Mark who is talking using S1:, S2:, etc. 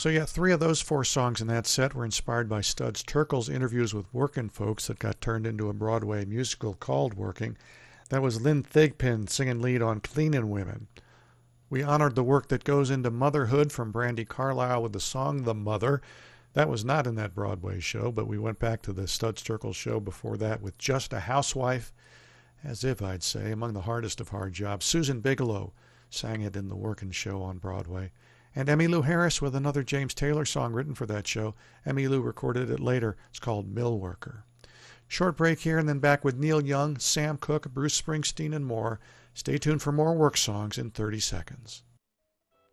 S1: So yeah, three of those four songs in that set were inspired by Studs Terkel's interviews with working folks that got turned into a Broadway musical called Working. That was Lynn Thigpen singing lead on Cleanin' Women. We honored the work that goes into motherhood from Brandi Carlile with the song The Mother. That was not in that Broadway show, but we went back to the Studs Terkel show before that with Just a Housewife, as if I'd say, among the hardest of hard jobs. Susan Bigelow sang it in the Workin' Show on Broadway. And Emmylou Harris with another James Taylor song written for that show. Emmylou recorded it later. It's called Mill Worker. Short break here and then back with Neil Young, Sam Cooke, Bruce Springsteen, and more. Stay tuned for more work songs in 30 seconds.